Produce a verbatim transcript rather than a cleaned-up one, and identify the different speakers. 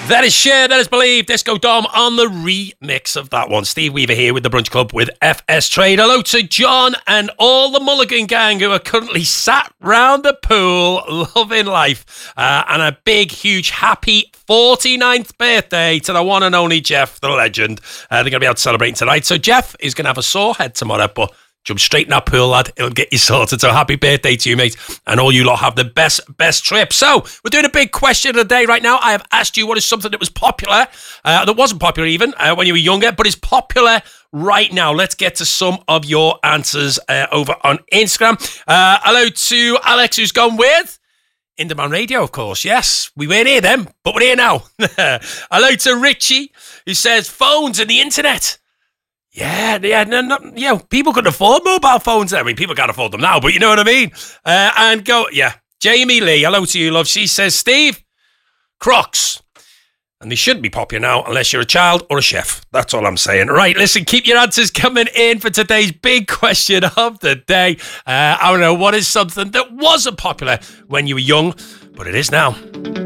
Speaker 1: That is Cher, that is Believe, Disco Dom on the remix of that one. Steve Weaver here with the Brunch Club with F S Trade. Hello to John and all the Mulligan gang who are currently sat round the pool loving life. Uh, and a big, huge, happy forty-ninth birthday to the one and only Jeff, the legend. Uh, they're going to be out celebrating tonight. So Jeff is going to have a sore head tomorrow, but jump straight in that pool, lad. It'll get you sorted. So happy birthday to you, mate. And all you lot have the best, best trip. So we're doing a big question of the day right now. I have asked you what is something that was popular, uh, that wasn't popular even uh, when you were younger, but is popular right now. Let's get to some of your answers uh, over on Instagram. Uh, hello to Alex, who's gone with Inderman Radio, of course. Yes, we weren't here then, but we're here now. Hello to Richie, who says phones and the internet. Yeah, yeah, no, no, yeah. People couldn't afford mobile phones. I mean, people can't afford them now, but you know what I mean. Uh, and go, yeah. Jamie Lee, hello to you, love. She says, Steve, Crocs, and they shouldn't be popular now unless you're a child or a chef. That's all I'm saying. Right, listen, keep your answers coming in for today's big question of the day. Uh, I don't know, what is something that wasn't popular when you were young, but it is now?